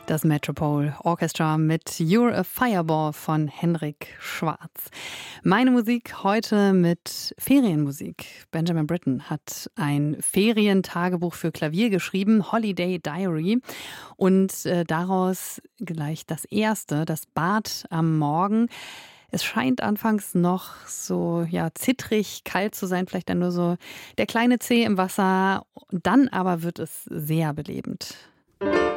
Das Metropole Orchestra mit You're a Fireball von Henrik Schwarz. Meine Musik heute mit Ferienmusik. Benjamin Britten hat ein Ferientagebuch für Klavier geschrieben, Holiday Diary. Und daraus gleich das erste, das Bad am Morgen. Es scheint anfangs noch so zittrig, kalt zu sein, vielleicht dann nur so der kleine Zeh im Wasser. Dann aber wird es sehr belebend.